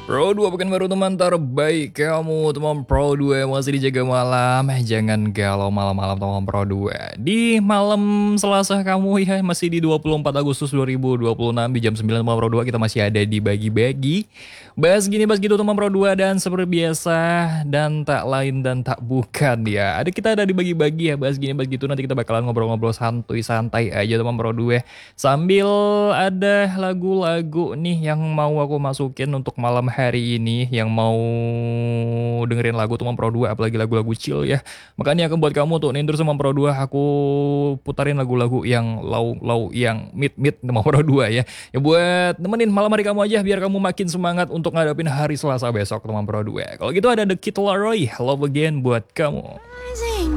Pro 2 pekan baru teman terbaik kamu teman Pro 2 masih dijaga malam. Jangan galau malam-malam teman Pro 2. Di malam Selasa kamu ya masih di 24 Agustus 2026 di jam 9 teman Pro 2 kita masih ada di bagi-bagi. Bahas gini bahas gitu teman Pro 2 dan seperti biasa dan tak lain dan tak bukan ya. Kita ada di bagi-bagi ya bahas gini bahas gitu nanti kita bakalan ngobrol-ngobrol santai aja teman Pro 2. Sambil ada lagu-lagu nih yang mau aku masukin untuk malam hari ini yang mau dengerin lagu teman Pro 2 apalagi lagu-lagu chill ya. Makanya aku buat kamu tuh nindur sama Pro 2 aku putarin lagu-lagu yang low yang mid teman Pro 2 ya. Ya buat nemenin malam hari kamu aja biar kamu makin semangat untuk ngadapin hari Selasa besok teman Pro 2. Kalau gitu ada The Kid Laroi Love Again buat kamu.